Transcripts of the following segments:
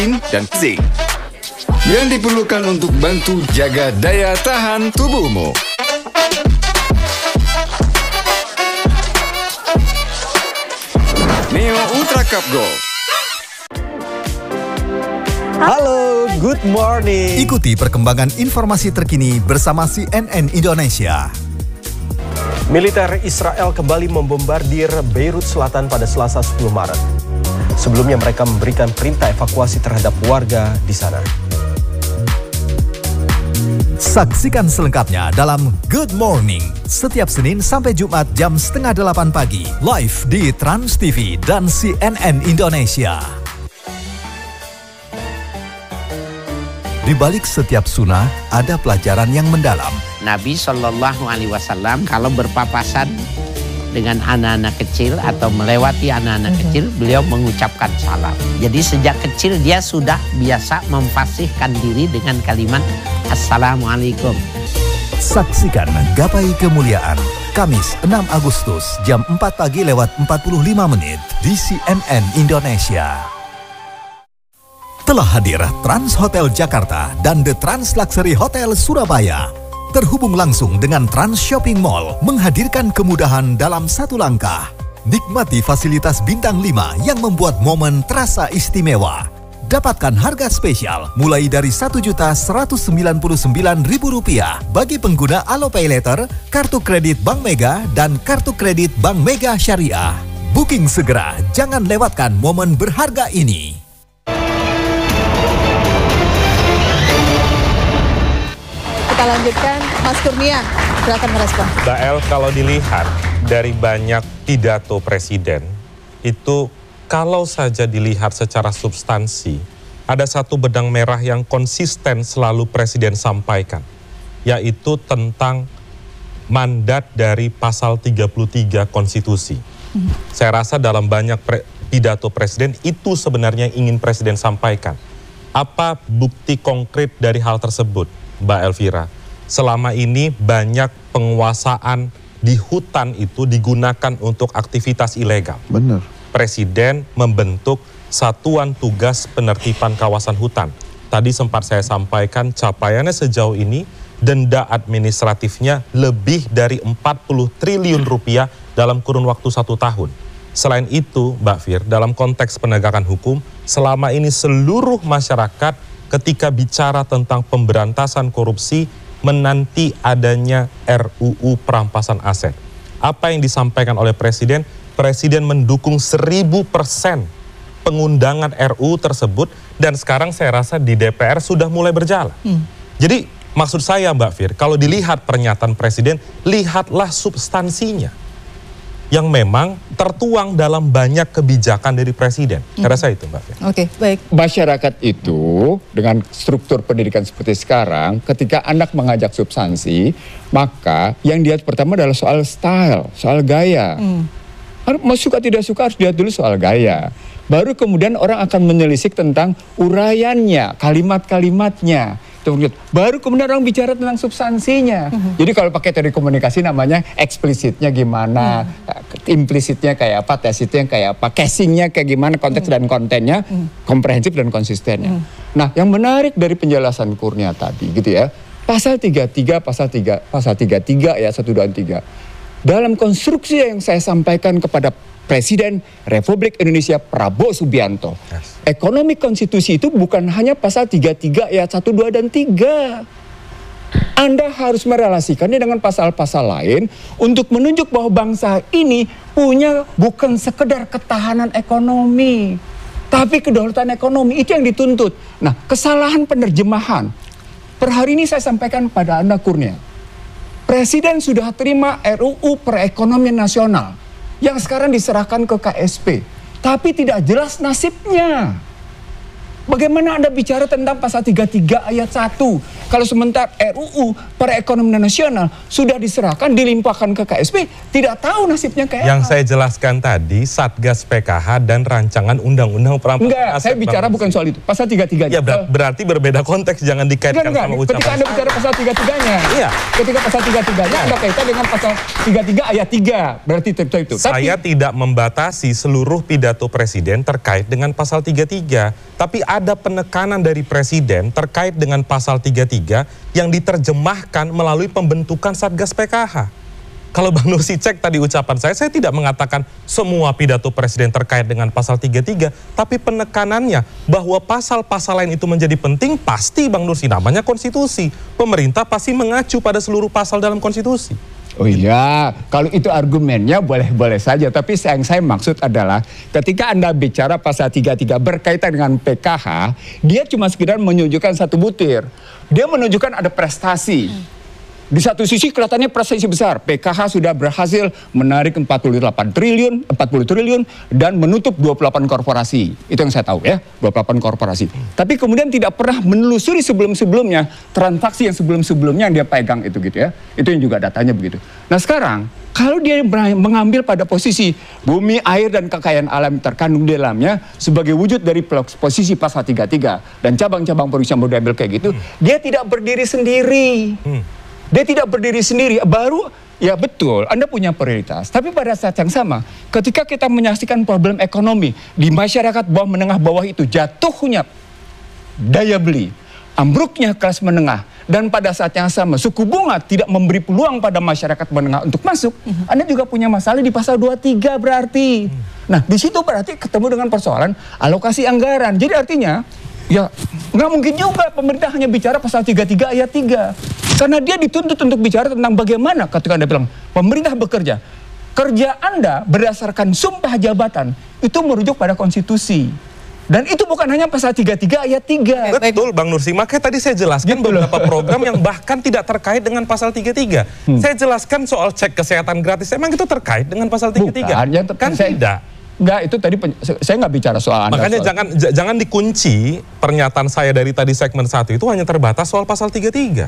dan zinc yang diperlukan untuk bantu jaga daya tahan tubuhmu. Neo Ultra Cup Gold. Halo, good morning. Ikuti perkembangan informasi terkini bersama CNN Indonesia. Militer Israel kembali membombardir Beirut Selatan pada Selasa 10 Maret. Sebelumnya mereka memberikan perintah evakuasi terhadap warga di sana. Saksikan selengkapnya dalam Good Morning setiap Senin sampai Jumat jam 7:30 pagi live di Trans TV dan CNN Indonesia. Di balik setiap sunnah ada pelajaran yang mendalam. Nabi Shallallahu Alaihi Wasallam kalau berpapasan dengan anak-anak kecil atau melewati anak-anak kecil, beliau mengucapkan salam. Jadi sejak kecil dia sudah biasa memfasihkan diri dengan kalimat Assalamualaikum. Saksikan Gapai Kemuliaan Kamis 6 Agustus jam 4 pagi lewat 45 menit di CNN Indonesia. Telah hadir Trans Hotel Jakarta dan The Trans Luxury Hotel Surabaya. Terhubung langsung dengan Trans Shopping Mall menghadirkan kemudahan dalam satu langkah. Nikmati fasilitas bintang 5 yang membuat momen terasa istimewa. Dapatkan harga spesial mulai dari Rp1.199.000 bagi pengguna Alopay Later, kartu kredit Bank Mega, dan kartu kredit Bank Mega Syariah. Booking segera, jangan lewatkan momen berharga ini. Kita lanjutkan, Mas Kurnia, silakan merespon. Mbak El, kalau dilihat dari banyak pidato presiden, itu kalau saja dilihat secara substansi, ada satu benang merah yang konsisten selalu presiden sampaikan, yaitu tentang mandat dari pasal 33 konstitusi. Saya rasa dalam banyak pidato presiden, itu sebenarnya yang ingin presiden sampaikan. Apa bukti konkret dari hal tersebut, Mbak Elvira? Selama ini banyak penguasaan di hutan itu digunakan untuk aktivitas ilegal. Benar. Presiden membentuk Satuan Tugas Penertiban Kawasan Hutan. Tadi sempat saya sampaikan capaiannya sejauh ini denda administratifnya lebih dari 40 triliun rupiah dalam kurun waktu 1 tahun. Selain itu, Mbak Fir, dalam konteks penegakan hukum, selama ini seluruh masyarakat ketika bicara tentang pemberantasan korupsi menanti adanya RUU perampasan aset. Apa yang disampaikan oleh Presiden? Presiden mendukung 1000% pengundangan RUU tersebut dan sekarang saya rasa di DPR sudah mulai berjalan. Jadi maksud saya Mbak Fir, kalau dilihat pernyataan Presiden, lihatlah substansinya yang memang tertuang dalam banyak kebijakan dari Presiden. Saya rasa itu Mbak Fir. Oke, baik. Masyarakat itu dengan struktur pendidikan seperti sekarang, ketika anak mengajak substansi, maka yang dilihat pertama adalah soal style, soal gaya. Mau suka tidak suka harus dilihat dulu soal gaya. Baru kemudian orang akan menelisik tentang uraiannya, kalimat-kalimatnya. Baru kemudian orang bicara tentang substansinya. Jadi kalau pakai teori komunikasi namanya eksplisitnya gimana, implisitnya kayak apa, tasitnya kayak apa, casingnya kayak gimana, konteks dan kontennya, komprehensif dan konsistennya. Nah, yang menarik dari penjelasan Kurnia tadi gitu ya, pasal 33 ya 1, 2, 3. Dalam konstruksi yang saya sampaikan kepada Presiden Republik Indonesia Prabowo Subianto. Ekonomi konstitusi itu bukan hanya pasal 33 ayat 1, 2, dan 3. Anda harus merelasikannya dengan pasal-pasal lain untuk menunjuk bahwa bangsa ini punya bukan sekedar ketahanan ekonomi, tapi kedaulatan ekonomi. Itu yang dituntut. Nah, kesalahan penerjemahan. Per hari ini saya sampaikan pada Anda Kurnia. Presiden sudah terima RUU Perekonomian Nasional yang sekarang diserahkan ke KSP. Tapi tidak jelas nasibnya. Bagaimana Anda bicara tentang pasal 33 ayat 1. Kalau sementara RUU perekonomian nasional sudah diserahkan, dilimpahkan ke KSP, tidak tahu nasibnya kayak Yang saya jelaskan tadi, Satgas PKH dan rancangan undang-undang perampasan Enggak, aset. saya bicara bukan soal itu. Pasal 33-nya. Ya berarti berbeda konteks, jangan dikaitkan sama ucapan. Ketika Anda bicara pasal 33-nya. Iya. Ketika pasal 33-nya ada kaitan dengan pasal 33 ayat 3. Berarti itu. Saya tidak membatasi seluruh pidato presiden terkait dengan pasal 33. Tapi ada penekanan dari presiden terkait dengan pasal 33 yang diterjemahkan melalui pembentukan Satgas PKH. Kalau Bang Nursi cek tadi ucapan saya tidak mengatakan semua pidato presiden terkait dengan pasal 33, tapi penekanannya bahwa pasal-pasal lain itu menjadi penting, pasti Bang Nursi, namanya konstitusi. Pemerintah pasti mengacu pada seluruh pasal dalam konstitusi. Oh iya, kalau itu argumennya boleh-boleh saja. Tapi yang saya maksud adalah ketika Anda bicara pasal 33 berkaitan dengan PKH, dia cuma sekedar menunjukkan satu butir. Dia menunjukkan ada prestasi. Di satu sisi kelihatannya prestasi besar. PKH sudah berhasil menarik 40 triliun dan menutup 28 korporasi. Itu yang saya tahu ya, 28 korporasi. Tapi kemudian tidak pernah menelusuri sebelum-sebelumnya transaksi yang sebelum-sebelumnya yang dia pegang itu gitu ya. Itu yang juga datanya begitu. Nah sekarang kalau dia mengambil pada posisi bumi, air, dan kekayaan alam terkandung di dalamnya sebagai wujud dari posisi pasal 33 dan cabang-cabang produksi yang mau diambil kayak gitu, dia tidak berdiri sendiri. Dia tidak berdiri sendiri, baru ya betul, Anda punya prioritas. Tapi pada saat yang sama, ketika kita menyaksikan problem ekonomi di masyarakat bawah menengah bawah itu jatuhnya daya beli, ambruknya kelas menengah, dan pada saat yang sama suku bunga tidak memberi peluang pada masyarakat menengah untuk masuk, Anda juga punya masalah di pasal 23 berarti. Nah, di situ berarti ketemu dengan persoalan alokasi anggaran. Jadi artinya, ya nggak mungkin juga pemerintah hanya bicara pasal 33 ayat 3. Karena dia dituntut untuk bicara tentang bagaimana ketika Anda bilang pemerintah bekerja. Kerja Anda berdasarkan sumpah jabatan itu merujuk pada konstitusi. Dan itu bukan hanya pasal 33 ayat 3. Betul Bang Nursi, makanya tadi saya jelaskan beberapa program yang bahkan tidak terkait dengan pasal 33. Saya jelaskan soal cek kesehatan gratis, emang itu terkait dengan pasal 33? Bukan, kan tidak. Enggak, itu tadi saya nggak bicara soal Anda. Makanya jangan dikunci pernyataan saya dari tadi segmen 1 itu hanya terbatas soal pasal 33.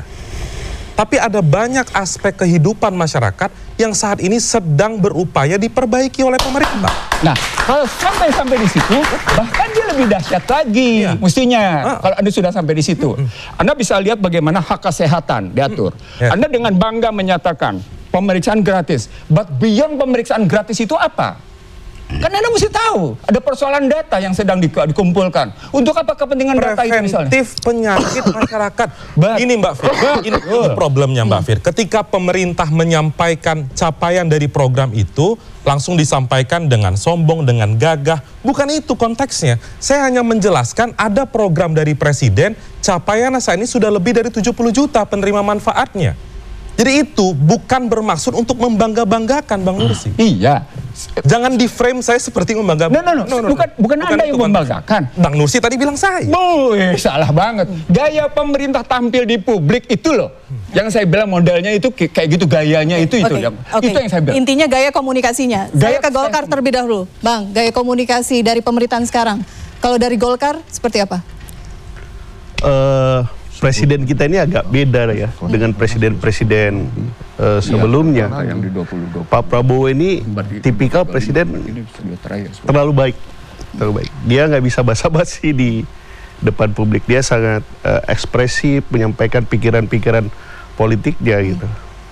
Tapi ada banyak aspek kehidupan masyarakat yang saat ini sedang berupaya diperbaiki oleh pemerintah. Nah, kalau sampai di situ, bahkan dia lebih dahsyat lagi mestinya. Kalau Anda sudah sampai di situ, Anda bisa lihat bagaimana hak kesehatan diatur. Anda dengan bangga menyatakan pemeriksaan gratis. But beyond pemeriksaan gratis itu apa? Kan Anda mesti tahu, ada persoalan data yang sedang dikumpulkan. Untuk apa kepentingan data itu misalnya? Preventif penyakit masyarakat. Ini Mbak Fir, ini problemnya Mbak Fir. Ketika pemerintah menyampaikan capaian dari program itu, langsung disampaikan dengan sombong, dengan gagah. Bukan itu konteksnya. Saya hanya menjelaskan ada program dari Presiden, capaian saat ini sudah lebih dari 70 juta penerima manfaatnya. Jadi itu bukan bermaksud untuk membangga-banggakan Bang Nursi. Iya. Jangan di frame saya seperti membanggakan. Bukan Anda yang membanggakan. Bang Nursi tadi bilang saya. Salah banget. Gaya pemerintah tampil di publik itu loh. Yang saya bilang modelnya itu kayak gitu, gayanya itu. Itu yang saya bilang. Intinya gaya komunikasinya. Saya ke Golkar terlebih dahulu. Bang, gaya komunikasi dari pemerintahan sekarang. Kalau dari Golkar seperti apa? Presiden kita ini agak beda ya dengan presiden-presiden sebelumnya. Pak Prabowo ini tipikal presiden terlalu baik. Dia nggak bisa basa-basi di depan publik. Dia sangat ekspresif, menyampaikan pikiran-pikiran politik dia gitu.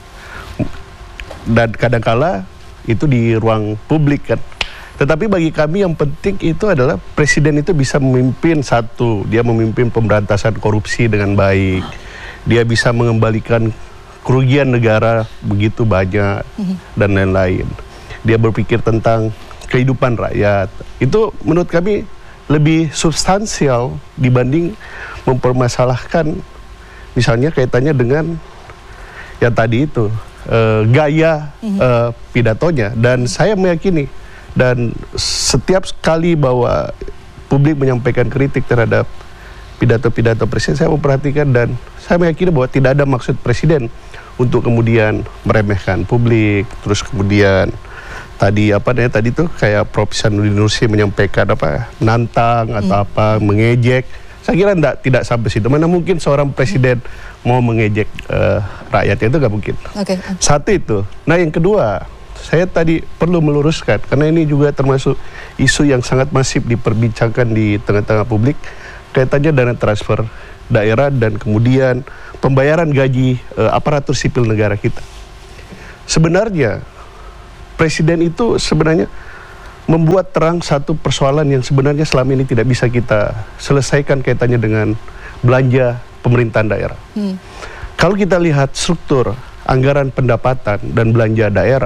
Dan kadangkala itu di ruang publik kan. Tetapi bagi kami yang penting itu adalah presiden itu bisa memimpin dia memimpin pemberantasan korupsi dengan baik. Dia bisa mengembalikan kerugian negara begitu banyak dan lain-lain. Dia berpikir tentang kehidupan rakyat. Itu menurut kami lebih substansial dibanding mempermasalahkan misalnya kaitannya dengan yang tadi itu gaya pidatonya. Dan saya meyakini dan setiap kali bahwa publik menyampaikan kritik terhadap pidato-pidato presiden, saya memperhatikan dan saya meyakini bahwa tidak ada maksud presiden untuk kemudian meremehkan publik, terus kemudian tadi tuh kayak Prof. Sanudin Nursi menyampaikan nantang atau mengejek. Saya kira tidak sampai situ. Mana mungkin seorang presiden mau mengejek rakyatnya, itu nggak mungkin. Oke. Satu itu. Nah yang kedua, saya tadi perlu meluruskan karena ini juga termasuk isu yang sangat masif diperbincangkan di tengah-tengah publik, kaitannya dana transfer daerah dan kemudian pembayaran gaji aparatur sipil negara kita. Sebenarnya presiden itu sebenarnya membuat terang satu persoalan yang sebenarnya selama ini tidak bisa kita selesaikan kaitannya dengan belanja pemerintahan daerah. Kalau kita lihat struktur anggaran pendapatan dan belanja daerah,